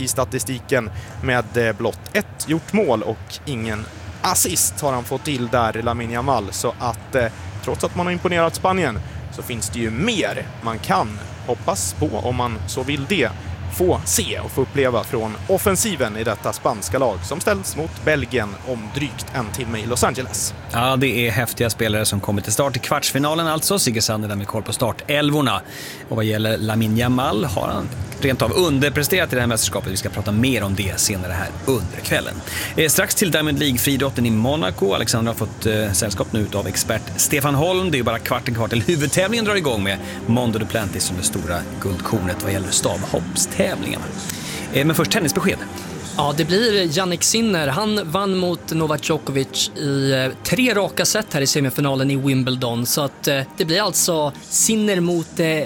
i statistiken med blott 1 gjort mål och ingen assist har han fått till där, Lamine Yamal. Så att trots att man har imponerat Spanien så finns det ju mer man kan hoppas på, om man så vill det, få se och få uppleva från offensiven i detta spanska lag som ställs mot Belgien om drygt en timme i Los Angeles. Ja, det är häftiga spelare som kommer till start i kvartsfinalen alltså. Sigge Sander där med koll på startelvorna. Och vad gäller Lamine Yamal har han rent av underpresterat i det här mästerskapet. Vi ska prata mer om det senare här under kvällen. Strax till Diamond League-friidrotten i Monaco. Alexander har fått sällskap nu av expert Stefan Holm. Det är ju bara kvarten kvar till huvudtävlingen drar igång med Mondo Duplantis som det stora guldkornet vad gäller stavhoppstävlingarna. Men först tennisbesked. Ja, det blir Jannik Sinner. Han vann mot Novak Djokovic i 3 raka set här i semifinalen i Wimbledon. Så att det blir alltså Sinner mot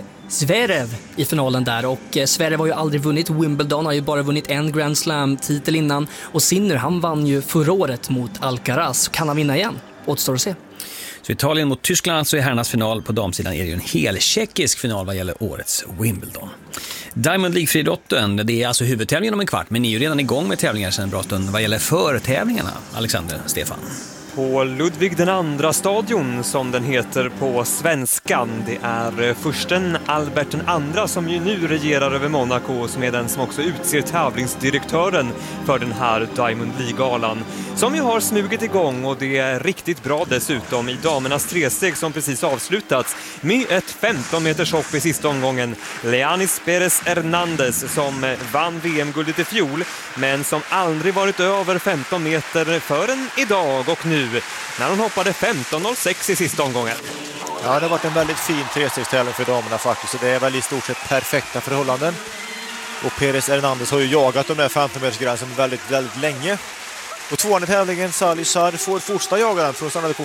Zverev i finalen där. Och Zverev har ju aldrig vunnit Wimbledon, har ju bara vunnit en Grand Slam-titel innan. Och Sinner, han vann ju förra året mot Alcaraz. Kan han vinna igen? Återstår att se. Så Italien mot Tyskland så är herrarnas final. På damsidan är det ju en hel tjeckisk final vad gäller årets Wimbledon. Diamond League-friidrotten, det är alltså huvudtävlingen om en kvart, men ni är ju redan igång med tävlingar sedan en bra stund. Vad gäller förtävlingarna, Alexander, Stefan? På Ludvig den andra stadion som den heter på svenskan. Det är fursten Albert den andra som ju nu regerar över Monaco, som är den som också utser tävlingsdirektören för den här Diamond League-galan. Som ju har smugit igång och det är riktigt bra dessutom i damernas tresteg som precis avslutats med ett 15 meters hopp i sista omgången. Leanis Perez Hernandez som vann VM-guldet i fjol men som aldrig varit över 15 meter förrän idag och nu när hon hoppade 15.06 i sista omgången. Ja, det har varit en väldigt fin trestegstävling för damerna faktiskt, så det är väl i stort sett perfekta förhållanden. Och Perez Hernandez har ju jagat de där 15-metersgränsen väldigt, väldigt länge. Och tvåan i tävlingen, Salih Sar, får fortsätta jaga den för hon stannade på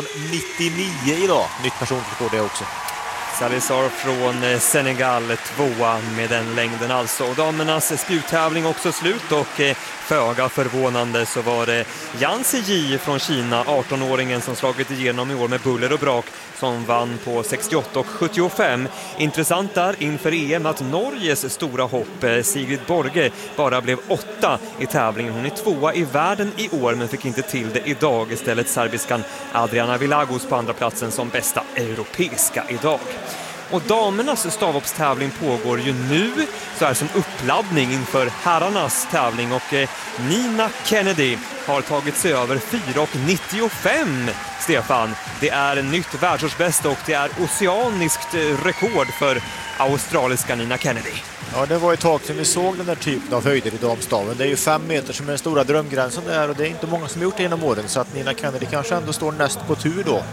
14.99 idag. Nytt personrekord det också. Salih Sar från Senegal, tvåa med den längden alltså. Och damernas spjuttävling också slut och föga förvånande så var det Yan Ziyi från Kina, 18-åringen som slagit igenom i år med buller och brak, som vann på 68 och 75. Intressant där inför EM att Norges stora hopp Sigrid Borge bara blev 8 i tävlingen. Hon är tvåa i världen i år men fick inte till det idag. Istället serbiskan Adriana Vilagos på andra platsen som bästa europeiska idag. Och damernas stavhoppstävling pågår ju nu så här som uppladdning inför herrarnas tävling och Nina Kennedy har tagit sig över 4.95. Stefan, det är en nytt världsårsbästa och det är oceaniskt rekord för australiska Nina Kennedy. Ja, det var ett tag sedan vi såg den där typen av höjder i damstaven. Det är ju 5 meter som är den stora drömgränsen där och det är inte många som har gjort det genom åren, så att Nina Kennedy kanske ändå står näst på tur då.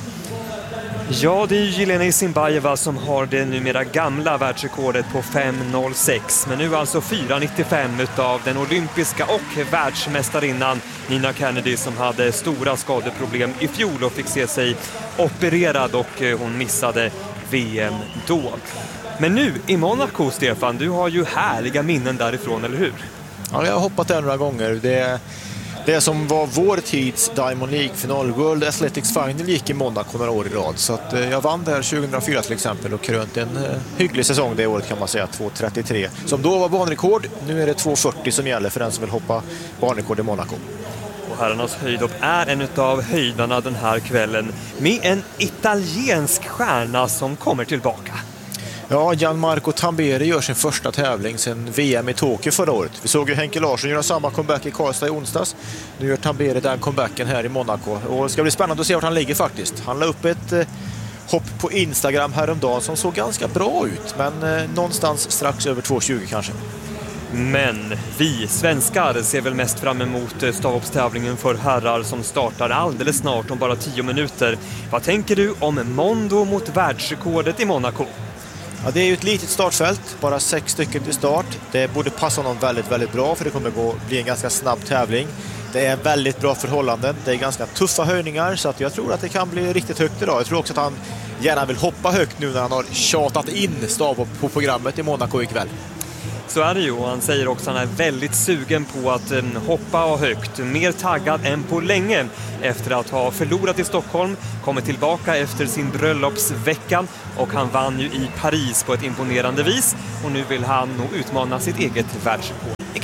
Ja, det är Jelena Isinbayeva som har det numera gamla världsrekordet på 5.06. Men nu alltså 4.95 utav den olympiska och världsmästarinnan Nina Kennedy som hade stora skadeproblem i fjol och fick se sig opererad och hon missade VM då. Men nu i Monaco, Stefan, du har ju härliga minnen därifrån, eller hur? Ja, jag har hoppat där några gånger. Det som var vår tids Diamond League-final, World Athletics Final, gick i Monaco några år i rad. Så att jag vann där 2004 till exempel och krönt en hygglig säsong det året kan man säga, 2.33. Som då var banrekord, nu är det 2.40 som gäller för den som vill hoppa banrekord i Monaco. Och herrarnas höjdhopp är en av höjdarna den här kvällen med en italiensk stjärna som kommer tillbaka. Ja, Gianmarco Tamberi gör sin första tävling sedan VM i Tokyo förra året. Vi såg ju Henke Larsson göra samma comeback i Karlstad i onsdags. Nu gör Tamberi den comebacken här i Monaco. Och det ska bli spännande att se vart han ligger faktiskt. Han la upp ett hopp på Instagram häromdagen som såg ganska bra ut. Men någonstans strax över 2.20 kanske. Men vi svenskar ser väl mest fram emot stavhoppstävlingen för herrar som startar alldeles snart om bara 10 minuter. Vad tänker du om Mondo mot världsrekordet i Monaco? Ja, det är ju ett litet startfält, bara 6 stycken till start. Det borde passa honom väldigt, väldigt bra för det kommer bli en ganska snabb tävling. Det är väldigt bra förhållanden, det är ganska tuffa höjningar så att jag tror att det kan bli riktigt högt idag. Jag tror också att han gärna vill hoppa högt nu när han har tjatat in stavhopp på programmet i Monaco ikväll. Så är det ju, och han säger också att han är väldigt sugen på att hoppa högt, mer taggad än på länge efter att ha förlorat i Stockholm, kommit tillbaka efter sin bröllopsvecka och han vann ju i Paris på ett imponerande vis och nu vill han nog utmana sitt eget världsrekord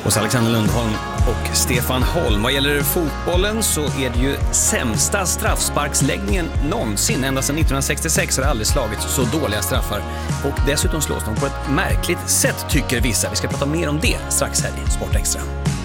Hos Alexander Lundholm och Stefan Holm. Vad gäller fotbollen så är det ju sämsta straffsparksläggningen någonsin. Ända sedan 1966 har det aldrig slagits så dåliga straffar. Och dessutom slås de på ett märkligt sätt, tycker vissa. Vi ska prata mer om det strax här i Sport Extra.